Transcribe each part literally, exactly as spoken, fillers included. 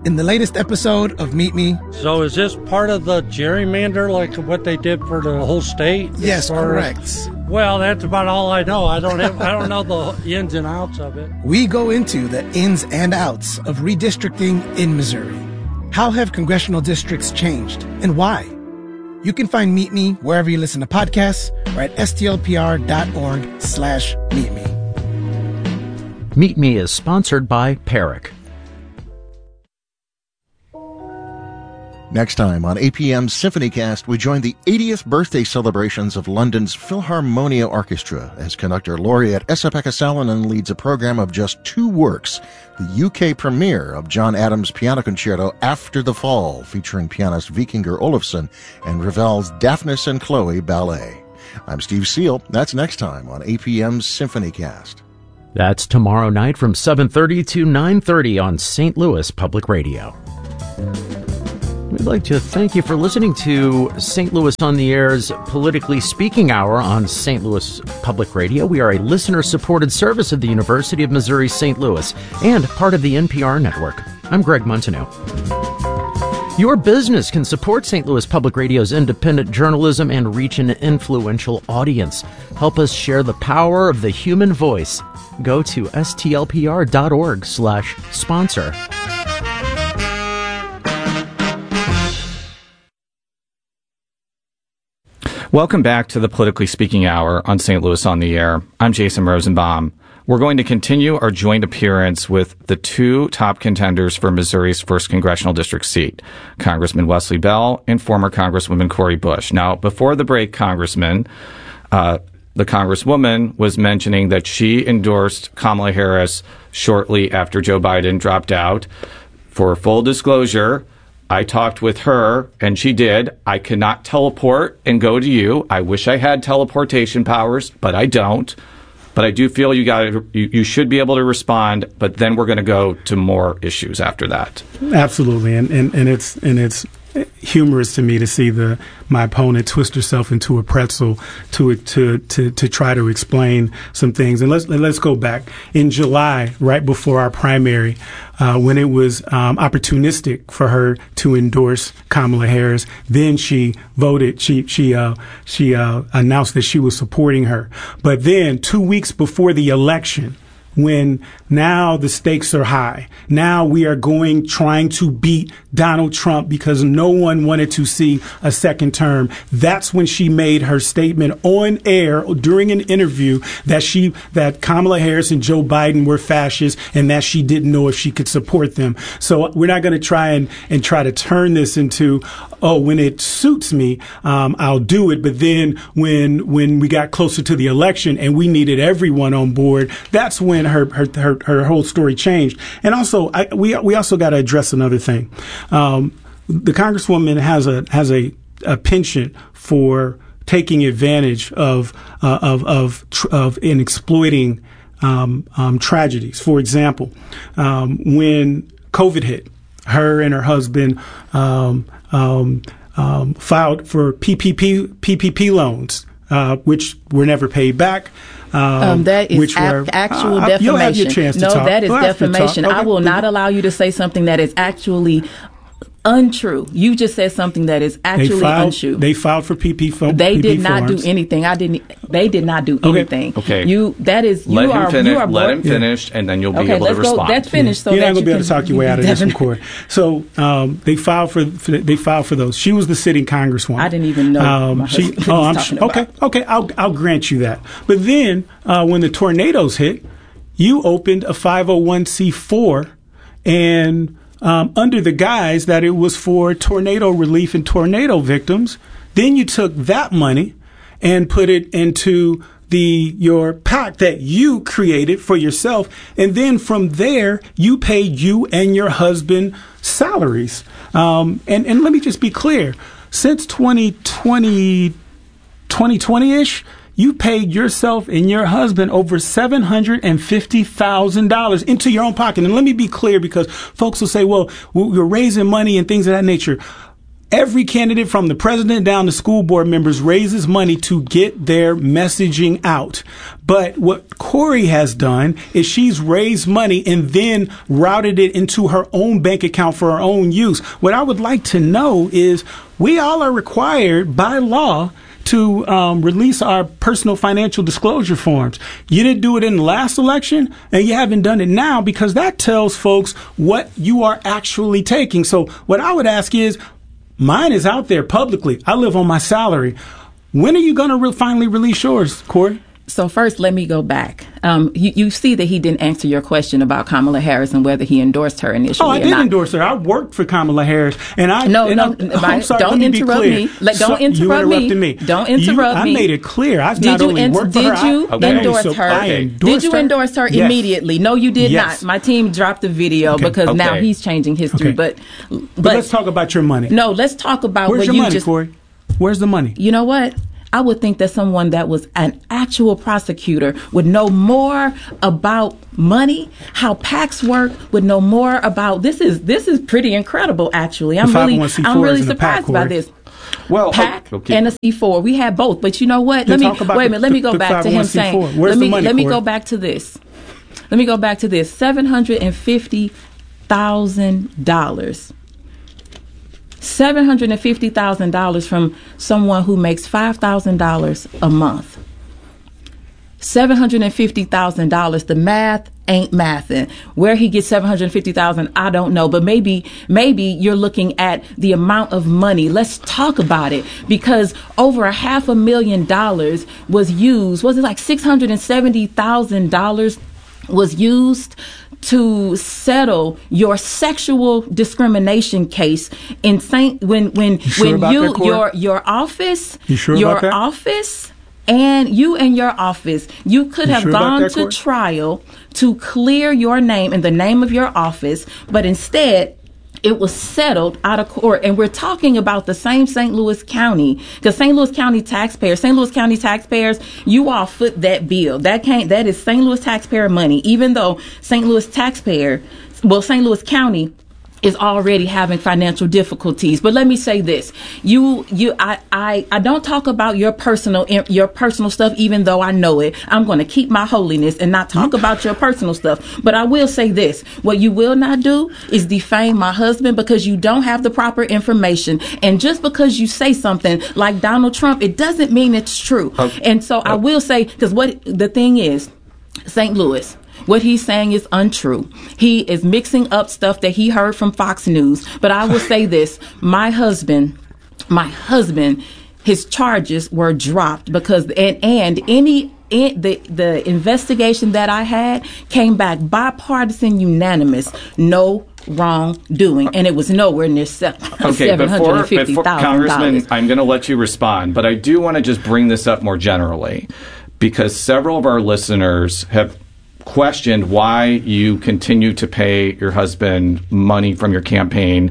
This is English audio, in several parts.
in the latest episode of Meet Me. So is this part of the gerrymander, like what they did for the whole state? Yes, or, correct. Well, that's about all I know. I don't have, I don't know the ins and outs of it. We go into the ins and outs of redistricting in Missouri. How have congressional districts changed, and why? You can find Meet Me wherever you listen to podcasts or at stlpr.org slash meet me. Meet Me is sponsored by Peric. Next time on A P M's SymphonyCast, we join the eightieth birthday celebrations of London's Philharmonia Orchestra as conductor laureate Esa-Pekka Salonen leads a program of just two works, the U K premiere of John Adams' Piano Concerto After the Fall, featuring pianist Vikingur Olafsson, and Ravel's Daphnis and Chloe Ballet. I'm Steve Seal. That's next time on A P M's SymphonyCast. That's tomorrow night from seven thirty to nine thirty on Saint Louis Public Radio. We'd like to thank you for listening to Saint Louis on the Air's Politically Speaking Hour on Saint Louis Public Radio. We are a listener-supported service of the University of Missouri Saint Louis and part of the N P R network. I'm Greg Montaneau. Your business can support Saint Louis Public Radio's independent journalism and reach an influential audience. Help us share the power of the human voice. Go to stlpr.org slash sponsor. Welcome back to the Politically Speaking Hour on Saint Louis on the Air. I'm Jason Rosenbaum. We're going to continue our joint appearance with the two top contenders for Missouri's first congressional district seat, Congressman Wesley Bell and former Congresswoman Cori Bush. Now, before the break, Congressman, uh, the Congresswoman was mentioning that she endorsed Kamala Harris shortly after Joe Biden dropped out. For full disclosure, I talked with her, and she did. I cannot teleport and go to you. I wish I had teleportation powers, but I don't. But I do feel you got you, you should be able to respond. But then we're going to go to more issues after that. Absolutely, and and, and it's and it's humorous to me to see the my opponent twist herself into a pretzel to to to to try to explain some things. And let's let's go back in July, right before our primary, uh, when it was um, opportunistic for her to endorse Kamala Harris. Then she voted. She she uh, she uh, announced that she was supporting her. But then two weeks before the election, when now the stakes are high. Now we are going, trying to beat Donald Trump because no one wanted to see a second term. That's when she made her statement on air during an interview that she, that Kamala Harris and Joe Biden were fascists and that she didn't know if she could support them. So we're not going to try and, and try to turn this into, oh, when it suits me, um, I'll do it. But then when, when we got closer to the election and we needed everyone on board, that's when her, her, her, her whole story changed. And also, I, we, we also got to address another thing. Um, the Congresswoman has a, has a, a penchant for taking advantage of, uh, of, of, of, in exploiting, um, um, tragedies. For example, um, when COVID hit, her and her husband, um, um, um, filed for P P P, P P P loans, uh, which were never paid back. Um, um, that is which ac- were, actual uh, defamation. You'll have your chance to no, talk. that is You'll defamation. Okay. I will not allow you to say something that is actually untrue. You just said something that is actually they filed, untrue. They filed for P P P. They P P did not forms. do anything. I didn't. They did not do Okay. anything. Okay. You. That is. You let are. him finish. You are let him bored. finish, and then you'll be okay, able let's to go. respond. Let's finish. So You're that not going to you be able to can- talk your way out of this in definitely- court. So um, they filed for, for they filed for those. She was the sitting Congresswoman. I didn't even know. Um, my she, husband oh, was I'm talking sure. Okay, about. okay. I'll I'll grant you that. But then uh, when the tornadoes hit, you opened a five oh one c four and. Um, under the guise that it was for tornado relief and tornado victims. Then you took that money and put it into the your PAC that you created for yourself. And then from there, you paid you and your husband salaries. Um, and, and let me just be clear. Since twenty twenty, twenty twenty-ish, you paid yourself and your husband over seven hundred fifty thousand dollars into your own pocket. And let me be clear, because folks will say, well, we're raising money and things of that nature. Every candidate from the president down to school board members raises money to get their messaging out. But what Corey has done is she's raised money and then routed it into her own bank account for her own use. What I would like to know is we all are required by law to um, release our personal financial disclosure forms. You didn't do it in the last election, and you haven't done it now, because that tells folks what you are actually taking. So what I would ask is, mine is out there publicly. I live on my salary. When are you going to re- finally release yours, Corey? So first, let me go back. Um, you, you see that he didn't answer your question about Kamala Harris and whether he endorsed her initially. Oh, I or did not. endorse her. I worked for Kamala Harris, and I no, and no. I'm, My, I'm sorry, don't let me interrupt be clear. me. Let, don't so, interrupt you interrupted me. me. Don't interrupt you, me. I made it clear. I've did not you only ent- worked for did her. you I, okay. endorse so her? I endorsed Did you her? endorse her Yes. immediately? No, you did yes. not. My team dropped the video okay. because okay. now he's changing history. Okay. But, but but let's talk about your money. No, let's talk about Where's what your you money, just. Corey? Where's the money? You know what? I would think that someone that was an actual prosecutor would know more about money, how PACs work, would know more about this. Is this is pretty incredible, actually. I'm really, I'm really surprised by this. Well, PAC okay. and a C four. We had both, but you know what? Let Then me talk about wait a minute. Let the- me go the back to him saying. Where's let me the money, let me Corey? go back to this. Let me go back to this. Seven hundred and fifty thousand dollars. seven hundred fifty thousand dollars from someone who makes five thousand dollars a month. seven hundred fifty thousand dollars. The math ain't mathing. Where he gets seven hundred fifty thousand dollars, I don't know. But maybe maybe you're looking at the amount of money. Let's talk about it. Because over a half a million dollars was used. Was it like six hundred seventy thousand dollars was used to settle your sexual discrimination case in Saint when when You sure when about you that, Corey? your your office You sure your about that? office and you and your office you could You have sure about gone that, to Corey? trial to clear your name and the name of your office, but instead it was settled out of court. And we're talking about the same Saint Louis County, because Saint Louis County taxpayers, Saint Louis County taxpayers, you all foot that bill. That can't, that is Saint Louis taxpayer money, even though Saint Louis taxpayer, well, Saint Louis County is already having financial difficulties. But let me say this. You, you, I, I, I don't talk about your personal, your personal stuff, even though I know it. I'm going to keep my holiness and not talk about your personal stuff. But I will say this. What you will not do is defame my husband, because you don't have the proper information. And just because you say something like Donald Trump, it doesn't mean it's true. Okay. And so I will say, because what the thing is, Saint Louis, what he's saying is untrue. He is mixing up stuff that he heard from Fox News. But I will say this, my husband, my husband, his charges were dropped because, and, and any, in, the, the investigation that I had came back bipartisan, unanimous, no wrongdoing. And it was nowhere near se- Okay, seven hundred fifty before, before thousand Congressman, dollars. I'm going to let you respond, but I do want to just bring this up more generally, because several of our listeners have questioned why you continue to pay your husband money from your campaign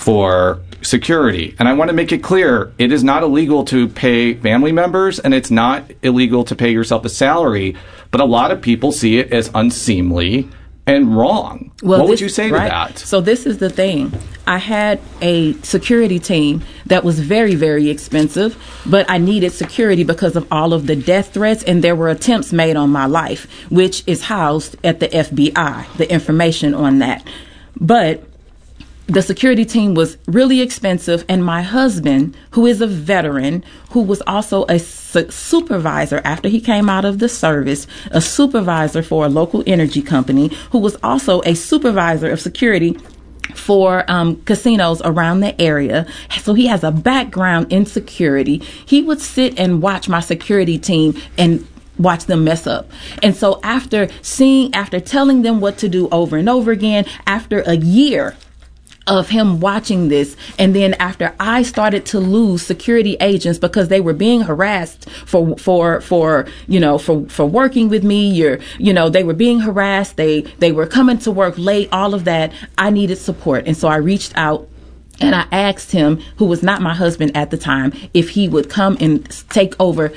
for security. And I want to make it clear, it is not illegal to pay family members, and it's not illegal to pay yourself a salary, but a lot of people see it as unseemly and wrong. Well, what would this- you say right. to that? So this is the thing. I had a security team that was very, very expensive, but I needed security because of all of the death threats, and there were attempts made on my life, which is housed at the F B I, the information on that. But the security team was really expensive, and my husband, who is a veteran, who was also a su- supervisor after he came out of the service, a supervisor for a local energy company, who was also a supervisor of security for um, casinos around the area. So he has a background in security. He would sit and watch my security team and watch them mess up. And so after seeing, after telling them what to do over and over again, after a year of him watching this, and then after I started to lose security agents because they were being harassed for for for you know for for working with me, you're you know they were being harassed, they they were coming to work late, all of that, I needed support. And so I reached out and I asked him, who was not my husband at the time, if he would come and take over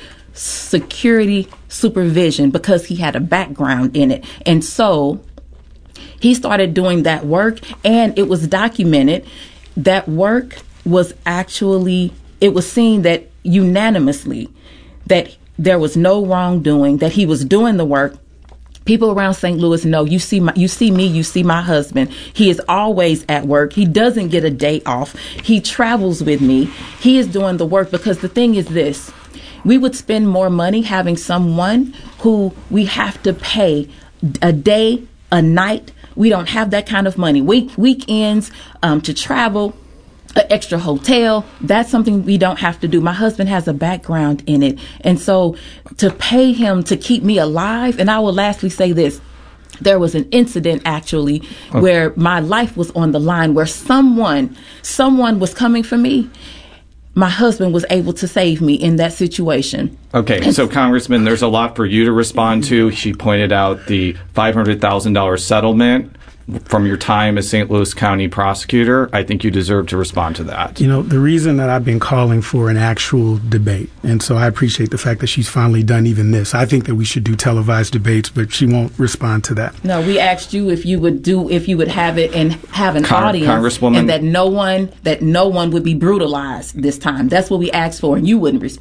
security supervision because he had a background in it. And so he started doing that work, and it was documented. That work was actually, it was seen that unanimously that there was no wrongdoing, that he was doing the work. People around Saint Louis know, you see my, you see me, you see my husband. He is always at work. He doesn't get a day off. He travels with me. He is doing the work, because the thing is this: we would spend more money having someone who we have to pay a day, a night. We don't have that kind of money. Week weekends um, to travel, an extra hotel. That's something we don't have to do. My husband has a background in it. And so to pay him to keep me alive, and I will lastly say this, there was an incident actually okay. where my life was on the line, where someone, someone was coming for me. My husband was able to save me in that situation. Okay, so Congressman, there's a lot for you to respond to. She pointed out the five hundred thousand dollars settlement from your time as Saint Louis County prosecutor. I think you deserve to respond to that. You know, the reason that I've been calling for an actual debate, and so I appreciate the fact that she's finally done even this. I think that we should do televised debates, but she won't respond to that. No, we asked you if you would do, if you would have it and have an Con- audience, Congresswoman, and that no one, that no one would be brutalized this time. That's what we asked for, and you wouldn't respond.